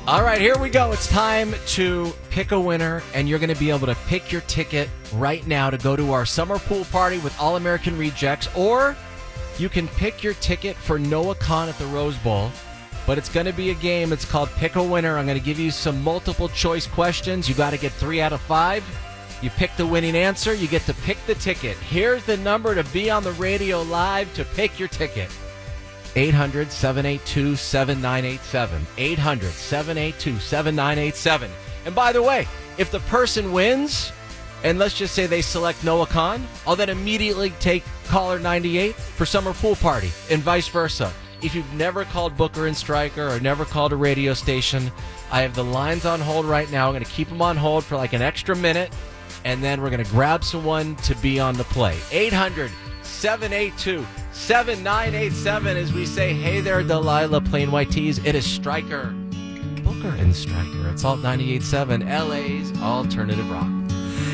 All right, here we go. It's time to pick a winner, and you're going to be able to pick your ticket right now to go to our summer pool party with All American Rejects, or you can pick your ticket for Noah Khan at the Rose Bowl. But it's going to be a game. It's called Pick a Winner. I'm going to give you some multiple choice questions. You got to get 3 out of 5. You pick the winning answer, you get to pick the ticket. Here's the number to be on the radio live to pick your ticket. 800-782-7987. 800-782-7987. And by the way, if the person wins, and let's just say they select Noah Khan, I'll then immediately take caller 98 for summer pool party, and vice versa. If you've never called Booker and Stryker or never called a radio station, I have the lines on hold right now. I'm going to keep them on hold for like an extra minute, and then we're going to grab someone to be on the play. 800-782-7987 as we say, hey there, Delilah, Plain White Tees. It is Stryker, Booker and Stryker. It's Alt 98.7, LA's Alternative Rock.